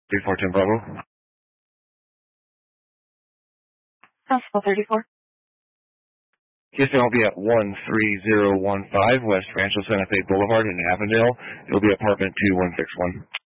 3410 Bravo. Constable 34. Yes, I'll be at 13015 West Rancho Santa Fe Boulevard in Avondale. It'll be apartment 2161.